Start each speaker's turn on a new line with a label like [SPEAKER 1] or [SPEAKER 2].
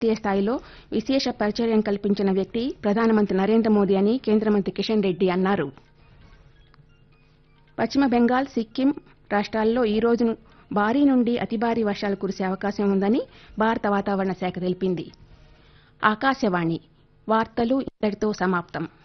[SPEAKER 1] జాతీయ స్థాయిలో విశేష పరిచర్యం కల్పించిన వ్యక్తి ప్రధానమంత్రి నరేంద్ర మోదీ అని కేంద్ర మంత్రి కిషన్ రెడ్డి అన్నారు. పశ్చిమ బెంగాల్, సిక్కిం రాష్ట్రాల్లో ఈ రోజు భారీ నుండి అతి భారీ వర్షాలు కురిసే అవకాశం ఉందని భారత వాతావరణ శాఖ తెలిపింది. ఆకాశవాణి వార్తలు ఇంతటితో సమాప్తం.